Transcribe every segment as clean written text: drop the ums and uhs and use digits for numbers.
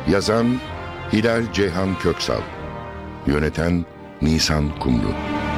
Yazan Hilal Ceyhan Köksal. Yöneten Nisan Kumru.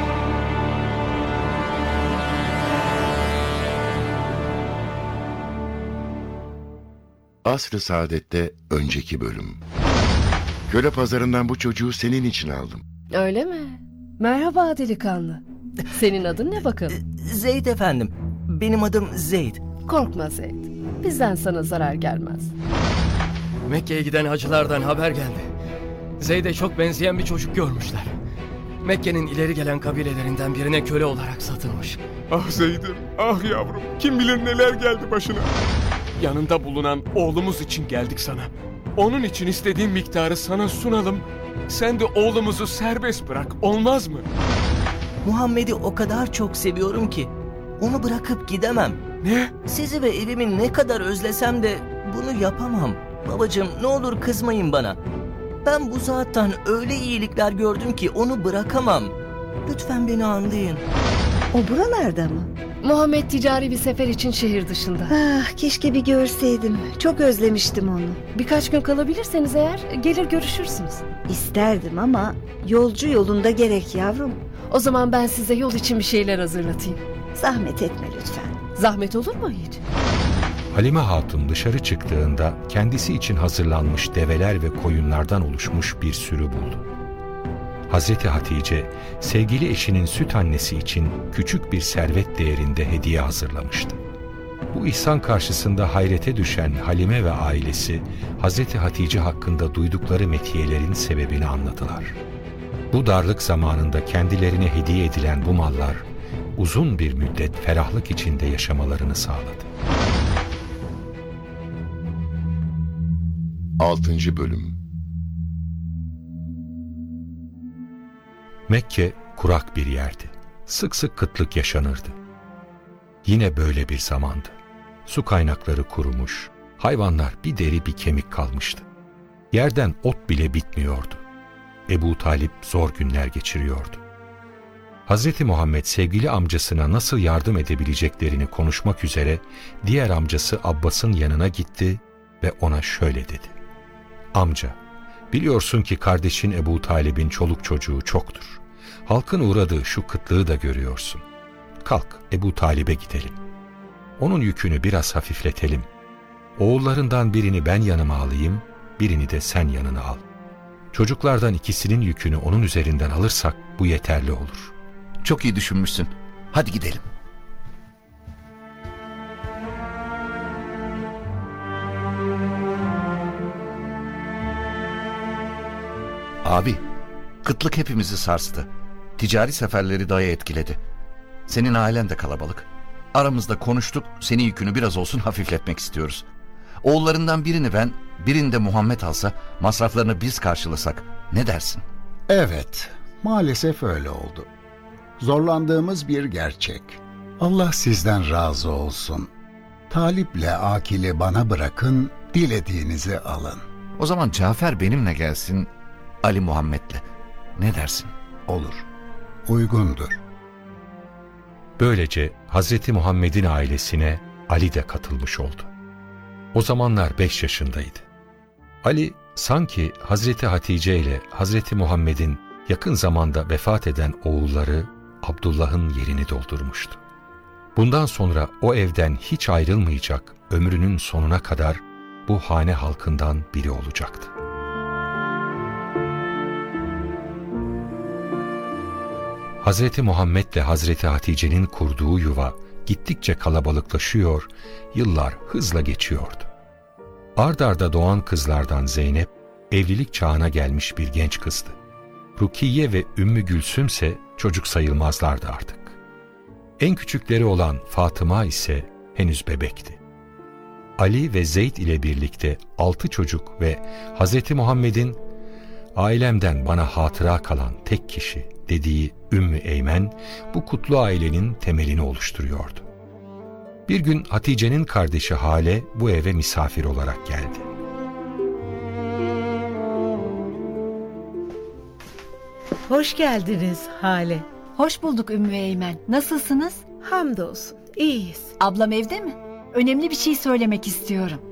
Asr-ı Saadet'te önceki bölüm. Köle pazarından bu çocuğu senin için aldım. Öyle mi? Merhaba delikanlı. Senin adın ne bakalım? Zeyd efendim. Benim adım Zeyd. Korkma Zeyd. Bizden sana zarar gelmez. Mekke'ye giden hacılardan haber geldi. Zeyd'e çok benzeyen bir çocuk görmüşler. Mekke'nin ileri gelen kabilelerinden birine köle olarak satılmış. Ah Zeyd'im, ah yavrum. Kim bilir neler geldi başına. Yanında bulunan oğlumuz için geldik sana. Onun için istediğin miktarı sana sunalım. Sen de oğlumuzu serbest bırak, olmaz mı? Muhammed'i o kadar çok seviyorum ki onu bırakıp gidemem. Ne? Sizi ve evimi ne kadar özlesem de bunu yapamam. Babacığım, ne olur kızmayın bana. Ben bu zattan öyle iyilikler gördüm ki onu bırakamam. Lütfen beni anlayın. O buralarda mı? Muhammed ticari bir sefer için şehir dışında. Ah, keşke bir görseydim. Çok özlemiştim onu. Birkaç gün kalabilirseniz eğer gelir görüşürsünüz. İsterdim ama yolcu yolunda gerek yavrum. O zaman ben size yol için bir şeyler hazırlatayım. Zahmet etme lütfen. Zahmet olur mu hiç? Halime Hatun dışarı çıktığında kendisi için hazırlanmış develer ve koyunlardan oluşmuş bir sürü buldu. Hazreti Hatice, sevgili eşinin süt annesi için küçük bir servet değerinde hediye hazırlamıştı. Bu ihsan karşısında hayrete düşen Halime ve ailesi, Hazreti Hatice hakkında duydukları metiyelerin sebebini anladılar. Bu darlık zamanında kendilerine hediye edilen bu mallar, uzun bir müddet ferahlık içinde yaşamalarını sağladı. 6. Bölüm. Mekke kurak bir yerdi. Sık sık kıtlık yaşanırdı. Yine böyle bir zamandı. Su kaynakları kurumuş, hayvanlar bir deri bir kemik kalmıştı. Yerden ot bile bitmiyordu. Ebu Talip zor günler geçiriyordu. Hazreti Muhammed sevgili amcasına nasıl yardım edebileceklerini konuşmak üzere diğer amcası Abbas'ın yanına gitti ve ona şöyle dedi. Amca, biliyorsun ki kardeşin Ebu Talib'in çoluk çocuğu çoktur. Halkın uğradığı şu kıtlığı da görüyorsun. Kalk Ebu Talib'e gidelim. Onun yükünü biraz hafifletelim. Oğullarından birini ben yanıma alayım, birini de sen yanına al. Çocuklardan ikisinin yükünü onun üzerinden alırsak bu yeterli olur. Çok iyi düşünmüşsün. Hadi gidelim. Abi, kıtlık hepimizi sarstı. Ticari seferleri dahi etkiledi. Senin ailen de kalabalık. Aramızda konuştuk, senin yükünü biraz olsun hafifletmek istiyoruz. Oğullarından birini ben, birini de Muhammed alsa, masraflarını biz karşılasak, ne dersin? Evet, maalesef öyle oldu. Zorlandığımız bir gerçek. Allah sizden razı olsun. Talip'le Akil'i bana bırakın, dilediğinizi alın. O zaman Cafer benimle gelsin, Ali Muhammed'le. Ne dersin? Olur, uygundur. Böylece Hazreti Muhammed'in ailesine Ali de katılmış oldu. O zamanlar 5 yaşındaydı. Ali sanki Hazreti Hatice ile Hazreti Muhammed'in yakın zamanda vefat eden oğulları Abdullah'ın yerini doldurmuştu. Bundan sonra o evden hiç ayrılmayacak, ömrünün sonuna kadar bu hane halkından biri olacaktı. Hazreti Muhammed ile Hazreti Hatice'nin kurduğu yuva gittikçe kalabalıklaşıyor, yıllar hızla geçiyordu. Ard arda doğan kızlardan Zeynep, evlilik çağına gelmiş bir genç kızdı. Rukiye ve Ümmü Gülsüm ise çocuk sayılmazlardı artık. En küçükleri olan Fatıma ise henüz bebekti. Ali ve Zeyd ile birlikte 6 çocuk ve Hazreti Muhammed'in ailemden bana hatıra kalan tek kişi dediği Ümmü Eymen bu kutlu ailenin temelini oluşturuyordu. Bir gün Hatice'nin kardeşi Hale bu eve misafir olarak geldi. Hoş geldiniz Hale. Hoş bulduk Ümmü Eymen. Nasılsınız? Hamdolsun, iyiyiz. Ablam evde mi? Önemli bir şey söylemek istiyorum.